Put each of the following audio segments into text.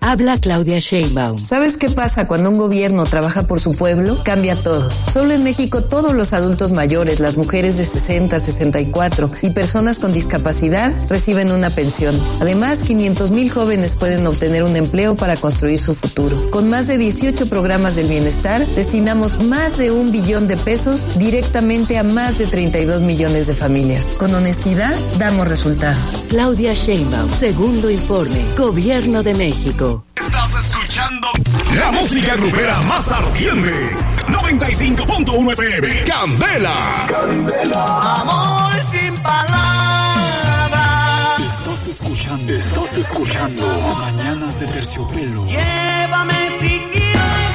Habla Claudia Sheinbaum. ¿Sabes qué pasa cuando un gobierno trabaja por su pueblo? Cambia todo. Solo en México todos los adultos mayores, las mujeres de 60, 64 y personas con discapacidad reciben una pensión. Además, 500,000 jóvenes pueden obtener un empleo para construir su futuro. Con más de 18 programas del bienestar, destinamos más de 1 billón de pesos directamente a más de 32 millones de familias. Con honestidad, damos resultados. Claudia Sheinbaum, segundo informe, Gobierno de México. Estás escuchando la música grupera más ardiente. 95.1 FM. Candela. Amor sin palabras. Estás escuchando Mañanas de Terciopelo. Llévame si quieres.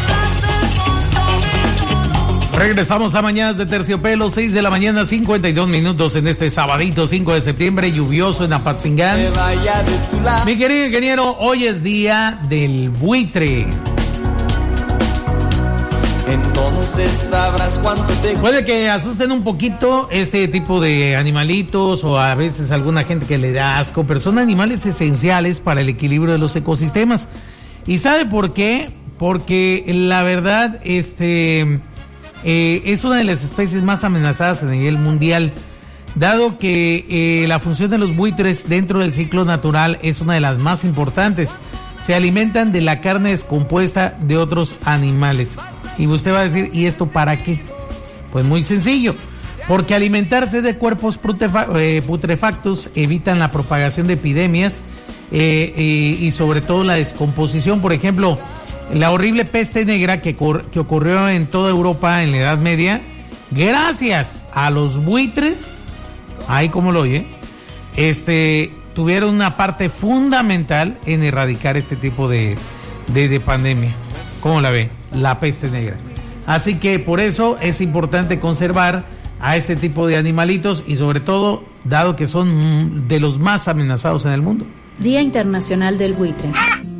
Regresamos a Mañanas de Terciopelo, 6 de la mañana, 52 minutos en este sabadito 5 de septiembre, lluvioso en Apatzingán. Mi querido ingeniero, hoy es día del buitre. Entonces sabrás cuánto te... Puede que asusten un poquito este tipo de animalitos o a veces alguna gente que le da asco, pero son animales esenciales para el equilibrio de los ecosistemas. ¿Y sabe por qué? Porque la verdad, es una de las especies más amenazadas a nivel mundial, dado que la función de los buitres dentro del ciclo natural es una de las más importantes. Se alimentan de la carne descompuesta de otros animales. Y usted va a decir, ¿y esto para qué? Pues muy sencillo, porque alimentarse de cuerpos putrefactos evitan la propagación de epidemias y sobre todo la descomposición. Por ejemplo, la horrible peste negra que ocurrió en toda Europa en la Edad Media, gracias a los buitres, ahí como lo oye, tuvieron una parte fundamental en erradicar este tipo de pandemia. ¿Cómo la ve? La peste negra. Así que por eso es importante conservar a este tipo de animalitos y sobre todo, dado que son de los más amenazados en el mundo. Día Internacional del Buitre.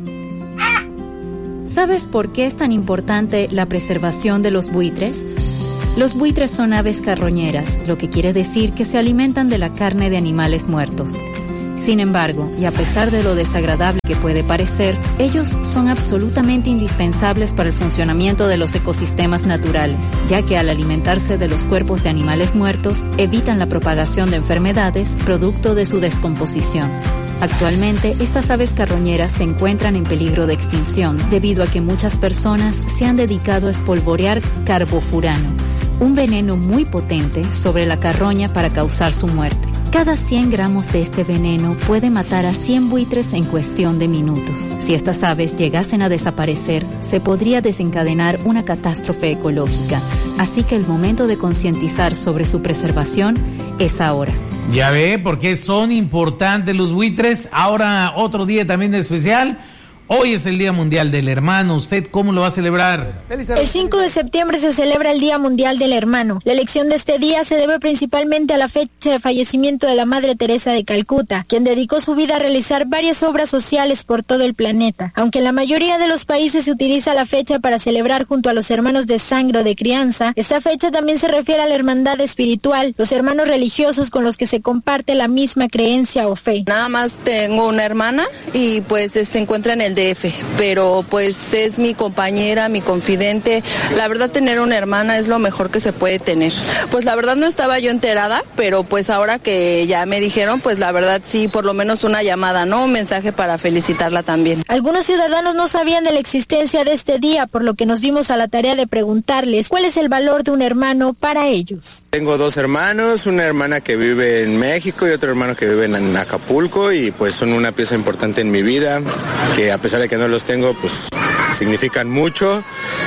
¿Sabes por qué es tan importante la preservación de los buitres? Los buitres son aves carroñeras, lo que quiere decir que se alimentan de la carne de animales muertos. Sin embargo, y a pesar de lo desagradable que puede parecer, ellos son absolutamente indispensables para el funcionamiento de los ecosistemas naturales, ya que al alimentarse de los cuerpos de animales muertos, evitan la propagación de enfermedades producto de su descomposición. Actualmente, estas aves carroñeras se encuentran en peligro de extinción debido a que muchas personas se han dedicado a espolvorear carbofurano, un veneno muy potente sobre la carroña para causar su muerte. Cada 100 gramos de este veneno puede matar a 100 buitres en cuestión de minutos. Si estas aves llegasen a desaparecer, se podría desencadenar una catástrofe ecológica. Así que el momento de concientizar sobre su preservación es ahora. Ya ve, por qué son importantes los buitres. Ahora otro día también especial. Hoy es el Día Mundial del Hermano. ¿Usted cómo lo va a celebrar? El 5 de septiembre se celebra el Día Mundial del Hermano. La elección de este día se debe principalmente a la fecha de fallecimiento de la Madre Teresa de Calcuta, quien dedicó su vida a realizar varias obras sociales por todo el planeta. Aunque en la mayoría de los países se utiliza la fecha para celebrar junto a los hermanos de sangre o de crianza, esta fecha también se refiere a la hermandad espiritual, los hermanos religiosos con los que se comparte la misma creencia o fe. Nada más tengo una hermana y pues se encuentra en el DF, pero pues es mi compañera, mi confidente. La verdad, tener una hermana es lo mejor que se puede tener. Pues la verdad no estaba yo enterada, pero pues ahora que ya me dijeron, pues la verdad sí, por lo menos una llamada, ¿no? Un mensaje para felicitarla también. Algunos ciudadanos no sabían de la existencia de este día, por lo que nos dimos a la tarea de preguntarles cuál es el valor de un hermano para ellos. Tengo 2 hermanos, una hermana que vive en México y otro hermano que vive en Acapulco, y pues son una pieza importante en mi vida, que a pesar de que no los tengo, pues significan mucho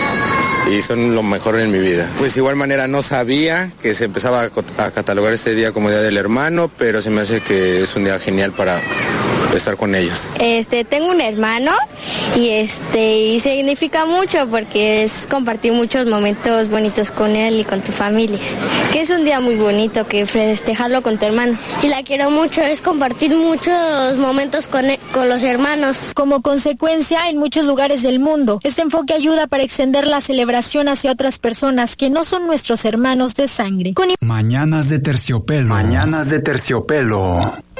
y son lo mejor en mi vida. Pues de igual manera no sabía que se empezaba a catalogar este día como Día del Hermano, pero se me hace que es un día genial para estar con ellos. Tengo un hermano y significa mucho porque es compartir muchos momentos bonitos con él y con tu familia. Que es un día muy bonito que festejarlo con tu hermano. Y la quiero mucho, es compartir muchos momentos con los hermanos. Como consecuencia, en muchos lugares del mundo, este enfoque ayuda para extender la celebración hacia otras personas que no son nuestros hermanos de sangre. Mañanas de Terciopelo. Mañanas de Terciopelo.